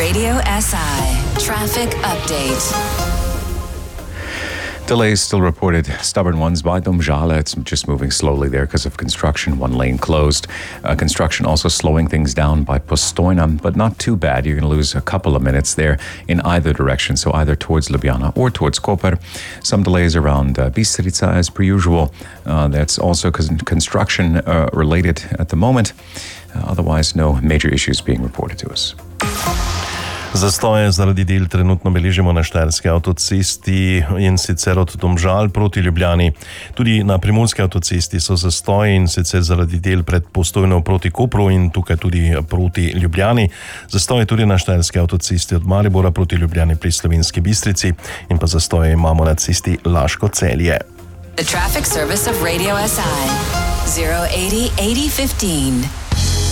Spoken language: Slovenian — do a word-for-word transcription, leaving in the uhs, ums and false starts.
Radio S I traffic update. Delays still reported, stubborn ones by Domžale. It's just moving slowly there because of construction, one lane closed. Uh, construction also slowing things down by Postojna, but not too bad. You're going to lose a couple of minutes there in either direction, so either towards Ljubljana or towards Koper. Some delays around uh, Bistrica as per usual. Uh, that's also construction uh, related at the moment. Uh, otherwise, no major issues being reported to us. Zastoje zaradi del trenutno beležimo na Štajerski avtocesti in sicer od Domžal proti Ljubljani. Tudi na Primorski avtocesti so zastoji in sicer zaradi del pred Postojno proti Kopru in tukaj tudi proti Ljubljani. Zastoje tudi na Štajerski avtocesti od Maribora proti Ljubljani pri Slovenski Bistrici in pa zastoje imamo na cesti Laško-Celje. The traffic service of Radio S I zero eighty eighty fifteen.